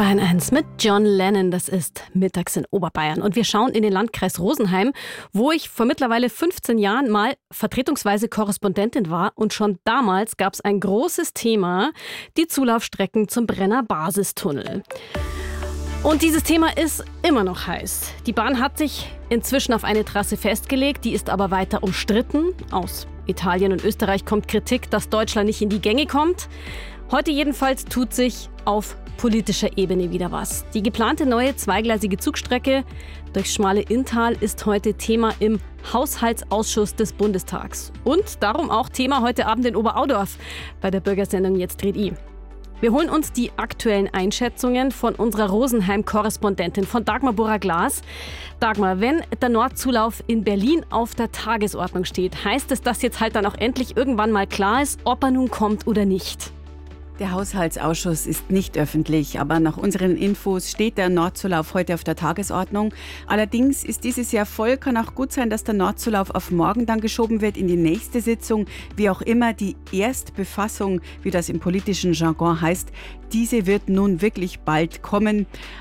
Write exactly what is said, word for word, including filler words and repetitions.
Bayern eins mit John Lennon, das ist mittags in Oberbayern. Und wir schauen in den Landkreis Rosenheim, wo ich vor mittlerweile fünfzehn Jahren mal vertretungsweise Korrespondentin war. Und schon damals gab es ein großes Thema, die Zulaufstrecken zum Brenner Basistunnel. Und dieses Thema ist immer noch heiß. Die Bahn hat sich inzwischen auf eine Trasse festgelegt, die ist aber weiter umstritten. Aus Italien und Österreich kommt Kritik, dass Deutschland nicht in die Gänge kommt. Heute jedenfalls tut sich auf politischer Ebene wieder was. Die geplante neue zweigleisige Zugstrecke durchs schmale Inntal ist heute Thema im Haushaltsausschuss des Bundestags. Und darum auch Thema heute Abend in Oberaudorf bei der Bürgersendung Jetzt dreht I. Wir holen uns die aktuellen Einschätzungen von unserer Rosenheim-Korrespondentin, von Dagmar Burra-Glas. Dagmar, wenn der Nordzulauf in Berlin auf der Tagesordnung steht, heißt es, dass jetzt halt dann auch endlich irgendwann mal klar ist, ob er nun kommt oder nicht? Der Haushaltsausschuss ist nicht öffentlich, aber nach unseren Infos steht der Nordzulauf heute auf der Tagesordnung. Allerdings ist dieses Jahr voll, kann auch gut sein, dass der Nordzulauf auf morgen dann geschoben wird in die nächste Sitzung. Wie auch immer, die Erstbefassung, wie das im politischen Jargon heißt, diese wird nun wirklich bald kommen.